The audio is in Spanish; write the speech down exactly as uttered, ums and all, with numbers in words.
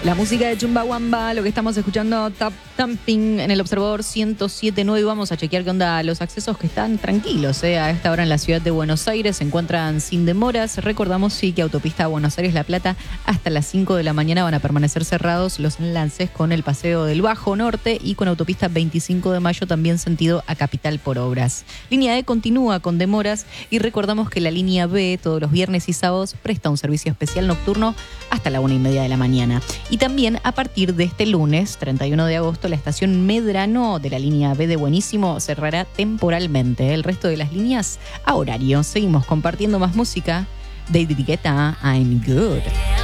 La música de Chumbawamba, lo que estamos escuchando, Tap Tamping en el Observador ciento siete punto nueve. Vamos a chequear qué onda los accesos, que están tranquilos, ¿eh? A esta hora en la ciudad de Buenos Aires se encuentran sin demoras. Recordamos, sí, que autopista Buenos Aires-La Plata hasta las cinco de la mañana van a permanecer cerrados los enlaces con el Paseo del Bajo Norte y con autopista veinticinco de mayo también sentido a Capital por obras. Línea E continúa con demoras y recordamos que la línea B todos los viernes y sábados presta un servicio especial nocturno hasta la una y media de la mañana. Y también a partir de este lunes, treinta y uno de agosto, la estación Medrano de la línea B de Buenísimo cerrará temporalmente. El resto de las líneas a horario. Seguimos compartiendo más música. David Guetta, I'm Good.